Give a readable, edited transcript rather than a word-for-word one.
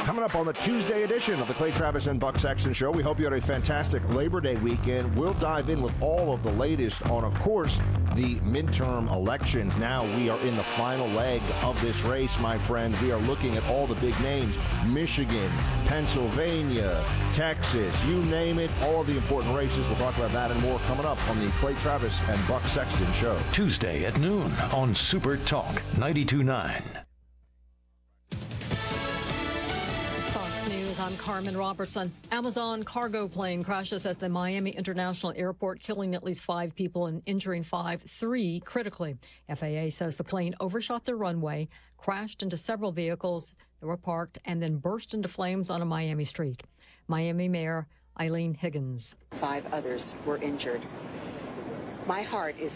Coming up on the Tuesday edition of the Clay Travis and Buck Sexton Show, we hope you had a fantastic Labor Day weekend. We'll dive in with all of the latest on, of course, the midterm elections. Now we are in the final leg of this race, my friends. We are looking at all the big names: Michigan, Pennsylvania, Texas, you name it, all of the important races. We'll talk about that and more coming up on the Clay Travis and Buck Sexton Show. Tuesday at noon on Super Talk 92.9. I'm Carmen Robertson. Amazon cargo plane crashes at the Miami International Airport, killing at least 5 people and injuring 3 critically. FAA says the plane overshot the runway, crashed into several vehicles that were parked, and then burst into flames on a Miami street. Miami Mayor Eileen Higgins. 5 others were injured. My heart is